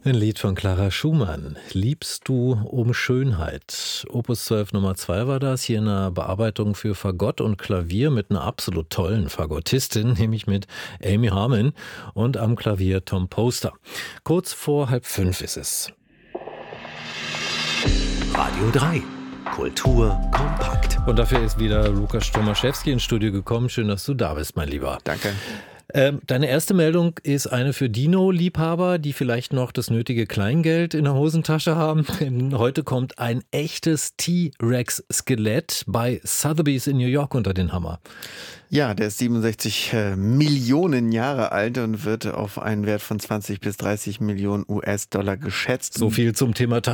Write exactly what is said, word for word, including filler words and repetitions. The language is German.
Ein Lied von Clara Schumann. Liebst du um Schönheit? Opus zwölf Nummer zwei war das, hier in einer Bearbeitung für Fagott und Klavier mit einer absolut tollen Fagottistin, nämlich mit Amy Harmon und am Klavier Tom Poster. Kurz vor halb fünf ist es. Radio drei. Kultur kompakt. Und dafür ist wieder Lukas Tomaszewski ins Studio gekommen. Schön, dass du da bist, mein Lieber. Danke. Ähm, deine erste Meldung ist eine für Dino-Liebhaber, die vielleicht noch das nötige Kleingeld in der Hosentasche haben. Heute kommt ein echtes T-Rex-Skelett bei Sotheby's in New York unter den Hammer. Ja, der ist siebenundsechzig äh, Millionen Jahre alt und wird auf einen Wert von zwanzig bis dreißig Millionen U S-Dollar geschätzt. So viel zum Thema